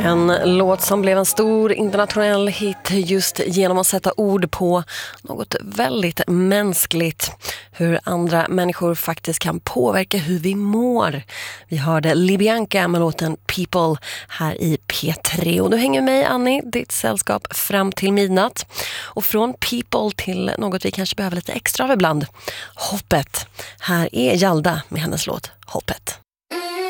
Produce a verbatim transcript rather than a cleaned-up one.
En låt som blev en stor internationell hit just genom att sätta ord på något väldigt mänskligt. Hur andra människor faktiskt kan påverka hur vi mår. Vi hörde Libianca med låten People här i P tre. Och nu hänger mig, Annie, ditt sällskap fram till midnatt. Och från People till något vi kanske behöver lite extra av ibland. Hoppet. Här är Jalda med hennes låt Hoppet.